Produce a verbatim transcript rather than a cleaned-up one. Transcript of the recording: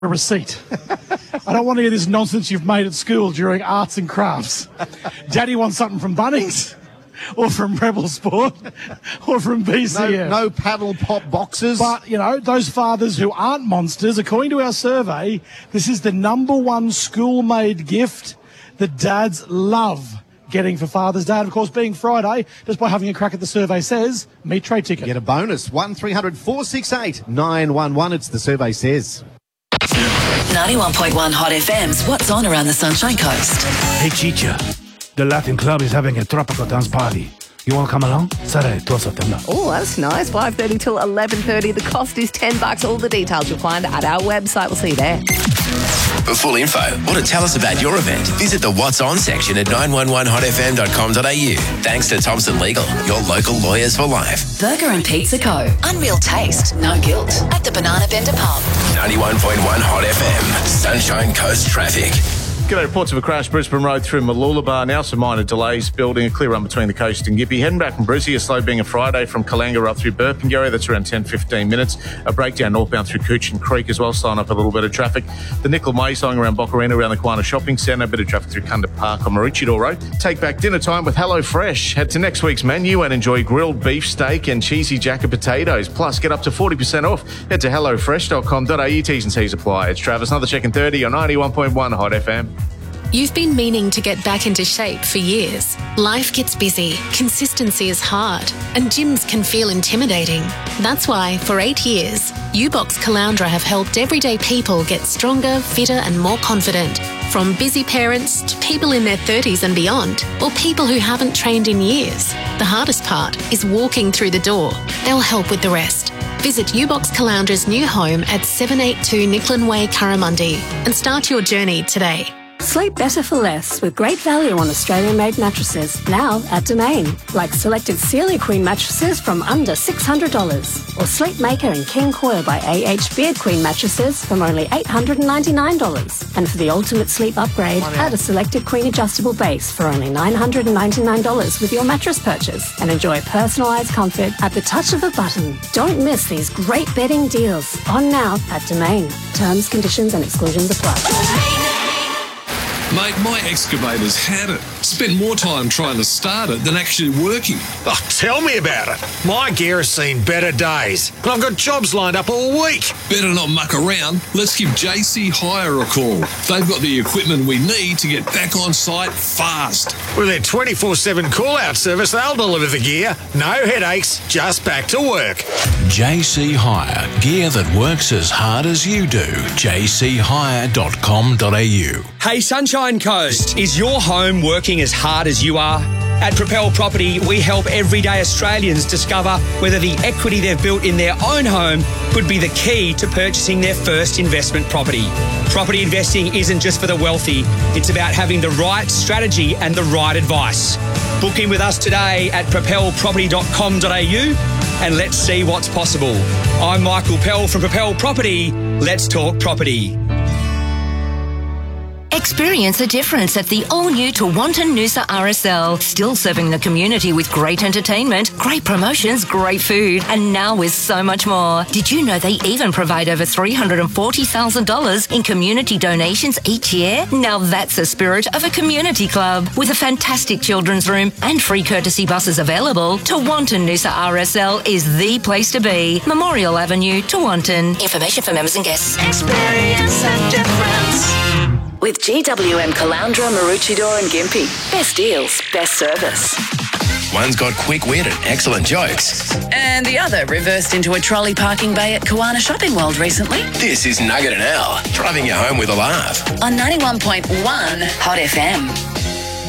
a receipt. I don't want to hear this nonsense you've made at school during arts and crafts. Daddy wants something from Bunnings or from Rebel Sport or from B C F. No, no paddle pop boxes. But, you know, those fathers who aren't monsters, according to our survey, this is the number one school-made gift that dads love getting for Father's Day. And, of course, being Friday, just by having a crack at the survey says, meet trade ticket. Get a bonus. one three hundred four six eight nine one one. It's the survey says. ninety-one point one Hot F M's What's On Around the Sunshine Coast. Hey, Chicha, the Latin Club is having a tropical dance party. You want to come along? Saturday, twelve September. Oh, that's nice. five thirty till eleven thirty. The cost is ten bucks. All the details you'll find at our website. We'll see you there. For full info or to tell us about your event, visit the What's On section at nine one one hot f m dot com dot a u. Thanks to Thompson Legal, your local lawyers for life. Burger and Pizza Co. Unreal taste, no guilt. At the Banana Bender Pub. ninety-one point one Hot F M, Sunshine Coast traffic. G'day, reports of a crash Brisbane Road through Mooloolaba. Now some minor delays building, a clear run between the coast and Gympie. Heading back from Brizzy, a slow being a Friday from Kalanga up through Burpengary. That's around ten to fifteen minutes. A breakdown northbound through Coochin Creek as well, slowing up a little bit of traffic. The Nickel Way slowing around Boccarina, around the Kiwana Shopping Centre. A bit of traffic through Kunda Park on Maroochydore Road. Take back dinner time with Hello Fresh. Head to next week's menu and enjoy grilled beef steak and cheesy jacket potatoes. Plus, get up to forty percent off. Head to hello fresh dot com dot a u. T's and C's apply. It's Travis, another check in thirty on ninety-one point one Hot F M. You've been meaning to get back into shape for years. Life gets busy, consistency is hard, and gyms can feel intimidating. That's why, for eight years, U-Box Caloundra have helped everyday people get stronger, fitter and more confident. From busy parents to people in their thirties and beyond, or people who haven't trained in years. The hardest part is walking through the door. They'll help with the rest. Visit U-Box Caloundra's new home at seven eighty-two Nicklin Way, Curramundi, and start your journey today. Sleep better for less with great value on Australian-made mattresses, now at Domain. Like selected Sealy Queen mattresses from under six hundred dollars. Or Sleep Maker and King Coil by A H Beard Queen mattresses from only eight hundred ninety-nine dollars. And for the ultimate sleep upgrade, add a selected Queen adjustable base for only nine hundred ninety-nine dollars with your mattress purchase. And enjoy personalised comfort at the touch of a button. Don't miss these great bedding deals. On now at Domain. Terms, conditions and exclusions apply. Mate, my excavator's had it. Spent more time trying to start it than actually working. Oh, tell me about it. My gear has seen better days. And I've got jobs lined up all week. Better not muck around. Let's give J C Hire a call. They've got the equipment we need to get back on site fast. With their twenty-four seven call-out service, they'll deliver the gear. No headaches, just back to work. J C Hire. Gear that works as hard as you do. j c hire dot com dot a u. Hey, Sunshine Coast, is your home working as hard as you are? At Propel Property, we help everyday Australians discover whether the equity they've built in their own home could be the key to purchasing their first investment property. Property investing isn't just for the wealthy, it's about having the right strategy and the right advice. Book in with us today at propel property dot com dot a u and let's see what's possible. I'm Michael Pell from Propel Property. Let's talk property. Experience the difference at the all-new Tewantin Noosa R S L. Still serving the community with great entertainment, great promotions, great food, and now with so much more. Did you know they even provide over three hundred forty thousand dollars in community donations each year? Now that's the spirit of a community club. With a fantastic children's room and free courtesy buses available, Tewantin Noosa R S L is the place to be. Memorial Avenue, Tewantin. Information for members and guests. Experience the difference. With G W M Caloundra, Maroochydore and Gympie. Best deals, best service. One's got quick wit and excellent jokes. And the other reversed into a trolley parking bay at Kiwana Shopping World recently. This is Nugget and Al, driving you home with a laugh. On ninety-one point one Hot F M.